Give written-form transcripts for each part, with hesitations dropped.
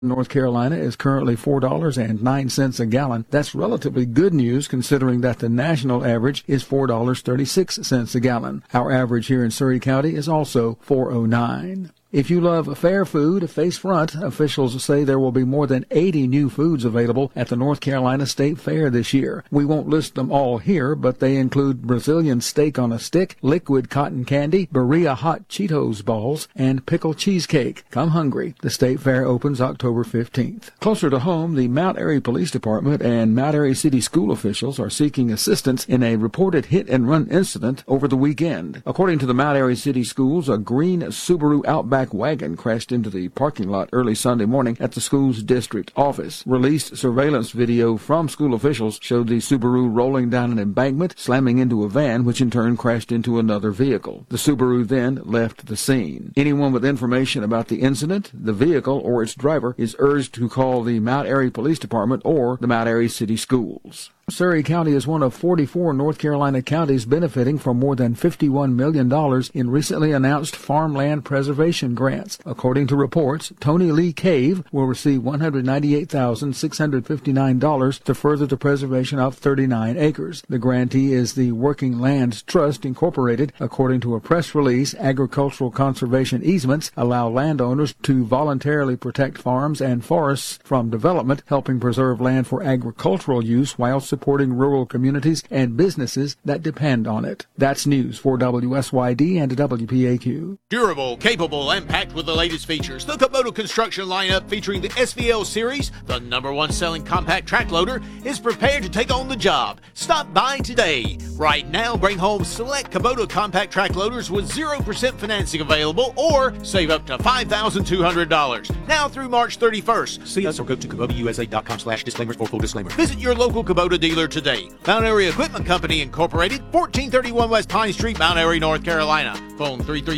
North Carolina is currently $4.09 a gallon. That's relatively good news considering that the national average is $4.36 a gallon. Our average here in Surry County is also $4.09. If you love fair food, face front, officials say there will be more than 80 new foods available at the North Carolina State Fair this year. We won't list them all here, but they include Brazilian steak on a stick, liquid cotton candy, Berea hot Cheetos balls, and pickle cheesecake. Come hungry. The State Fair opens October 15th. Closer to home, the Mount Airy Police Department and Mount Airy City School officials are seeking assistance in a reported hit-and-run incident over the weekend. According to the Mount Airy City Schools, a green Subaru Outback wagon crashed into the parking lot early Sunday morning at the school's district office. Released surveillance video from school officials showed the Subaru rolling down an embankment, slamming into a van, which in turn crashed into another vehicle. The Subaru then left the scene. Anyone with information about the incident, the vehicle, or its driver is urged to call the Mount Airy Police Department or the Mount Airy City Schools. Surry County is one of 44 North Carolina counties benefiting from more than $51 million in recently announced farmland preservation grants. According to reports, Tony Lee Cave will receive $198,659 to further the preservation of 39 acres. The grantee is the Working Lands Trust Incorporated. According to a press release, agricultural conservation easements allow landowners to voluntarily protect farms and forests from development, helping preserve land for agricultural use while supporting rural communities and businesses that depend on it. That's news for WSYD and WPAQ. Durable, capable, and packed with the latest features. The Kubota construction lineup featuring the SVL series, the #1 selling compact track loader, is prepared to take on the job. Stop by today. Right now, bring home select Kubota compact track loaders with 0% financing available or save up to $5,200. Now through March 31st. See us or go to KubotaUSA.com/disclaimers for full disclaimer. Visit your local Kubota dealer today. Mount Airy Equipment Company Incorporated, 1431 West Pine Street, Mount Airy, North Carolina. Phone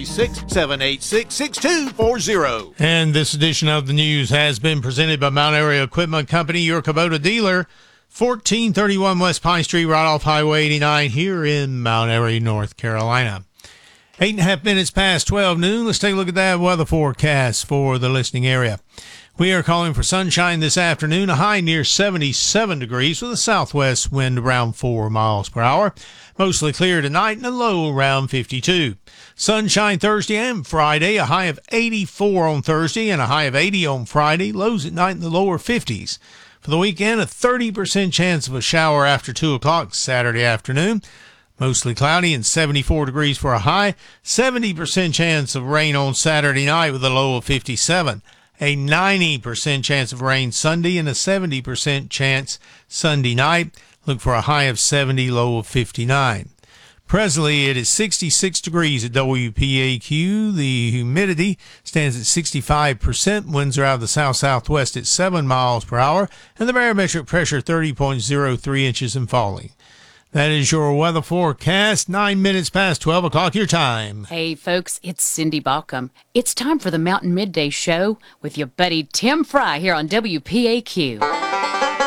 336-786-6240. And this edition of the news has been presented by Mount Airy Equipment Company, your Kubota dealer, 1431 West Pine Street, right off Highway 89 here in Mount Airy, North Carolina. 8.5 minutes past 12 noon. Let's take a look at that weather forecast for the listening area. We are calling for sunshine this afternoon, a high near 77 degrees with a southwest wind around 4 miles per hour. Mostly clear tonight and a low around 52. Sunshine Thursday and Friday, a high of 84 on Thursday and a high of 80 on Friday. Lows at night in the lower 50s. For the weekend, a 30% chance of a shower after 2 o'clock Saturday afternoon. Mostly cloudy and 74 degrees for a high. 70% chance of rain on Saturday night with a low of 57. A 90% chance of rain Sunday and a 70% chance Sunday night. Look for a high of 70, low of 59. Presently, it is 66 degrees at WPAQ. The humidity stands at 65%. Winds are out of the south-southwest at 7 miles per hour. And the barometric pressure 30.03 inches and falling. That is your weather forecast, 9 minutes past 12 o'clock your time. Hey, folks, it's Cindy Balcom. It's time for the Mountain Midday Show with your buddy Tim Fry here on WPAQ.